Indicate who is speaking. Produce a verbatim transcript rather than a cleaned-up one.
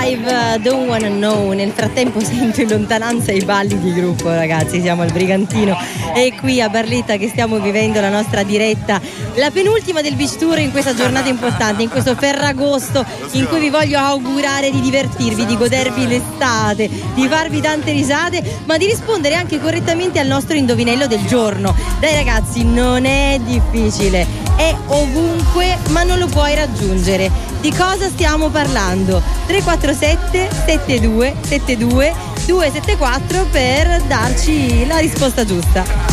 Speaker 1: Live, Don't Wanna Know. Nel frattempo sento in lontananza i balli di gruppo, ragazzi, siamo al Brigantino e qui a Barletta che stiamo vivendo la nostra diretta, la penultima del Beach Tour in questa giornata importante, in questo Ferragosto in cui vi voglio augurare di divertirvi, di godervi l'estate, di farvi tante risate, ma di rispondere anche correttamente al nostro indovinello del giorno. Dai ragazzi, non è difficile, è ovunque ma non lo puoi raggiungere. Di cosa stiamo parlando? tre quattro sette sette due sette due due sette quattro per darci la risposta giusta.